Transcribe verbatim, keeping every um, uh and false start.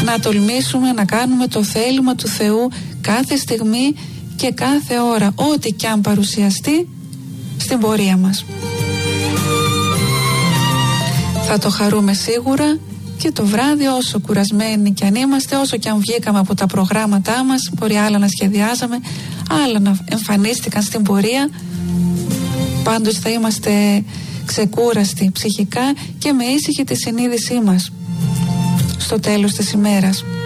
να τολμήσουμε να κάνουμε το θέλημα του Θεού κάθε στιγμή και κάθε ώρα, ό,τι και αν παρουσιαστεί στην πορεία μας. Θα το χαρούμε σίγουρα και το βράδυ, όσο κουρασμένοι κι αν είμαστε, όσο κι αν βγήκαμε από τα προγράμματά μας, μπορεί άλλα να σχεδιάζαμε, άλλα να εμφανίστηκαν στην πορεία, πάντως θα είμαστε ξεκούραστοι ψυχικά και με ήσυχη τη συνείδησή μας στο τέλος της ημέρας.